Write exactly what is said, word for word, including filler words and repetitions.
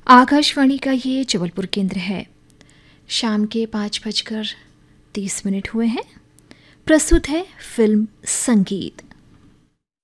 आकाशवाणी का ये जबलपुर केंद्र है। शाम के पाँच बजकर तीस मिनट हुए हैं। प्रस्तुत है फिल्म संगीत।